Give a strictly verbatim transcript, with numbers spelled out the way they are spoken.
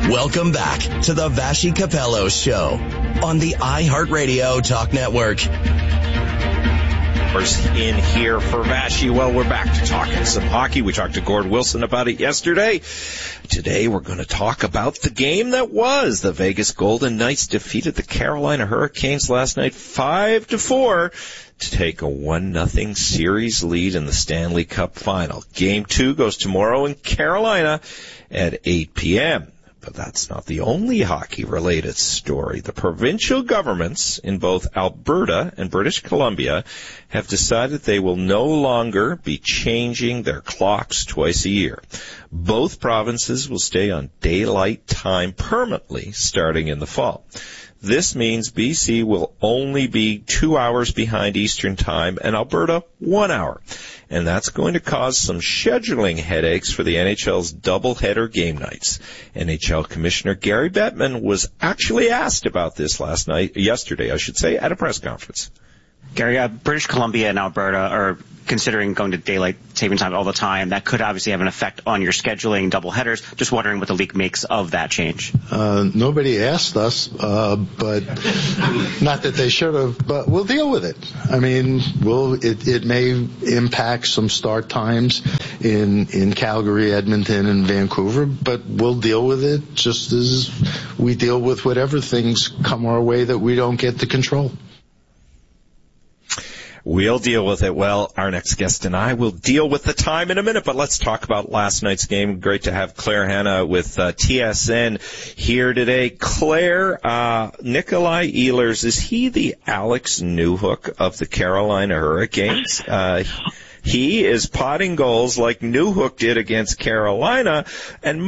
Welcome back to the Vashi Capello Show on the iHeartRadio Talk Network. In here for Vashi. Well, we're back to talking some hockey. We talked to Gord Wilson about it yesterday. Today we're going to talk about the game that was. The Vegas Golden Knights defeated the Carolina Hurricanes last night five to four to take a one nothing series lead in the Stanley Cup Final. Game two goes tomorrow in Carolina at eight p.m. But that's not the only hockey-related story. The provincial governments in both Alberta and British Columbia have decided they will no longer be changing their clocks twice a year. Both provinces will stay on daylight time permanently starting in the fall. This means B C will only be two hours behind Eastern Time and Alberta one hour. And that's going to cause some scheduling headaches for the N H L's doubleheader game nights. N H L Commissioner Gary Bettman was actually asked about this last night, yesterday, I should say, at a press conference. Gary, uh, British Columbia and Alberta are considering going to daylight saving time all the time. That could obviously have an effect on your scheduling doubleheaders. Just wondering what the league makes of that change. Uh, nobody asked us, uh, but not that they should have, but we'll deal with it. I mean, we'll, it, it may impact some start times in, in Calgary, Edmonton, and Vancouver, but we'll deal with it just as we deal with whatever things come our way that we don't get to control. We'll deal with it. Well, our next guest and I will deal with the time in a minute, but let's talk about last night's game. Great to have Claire Hanna with uh, T S N here today. Claire, uh, Nikolai Ehlers, is he the Alex Newhook of the Carolina Hurricanes? Uh, he is potting goals like Newhook did against Carolina, and